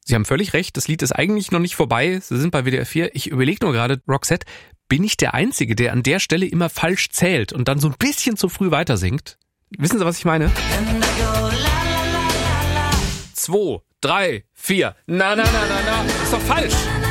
Sie haben völlig recht, das Lied ist eigentlich noch nicht vorbei. Sie sind bei WDR 4. Ich überlege nur gerade, Roxette, bin ich der Einzige, der an der Stelle immer falsch zählt und dann so ein bisschen zu früh weitersingt? Wissen Sie, was ich meine? 2, 3, 4. Na. Ist doch falsch.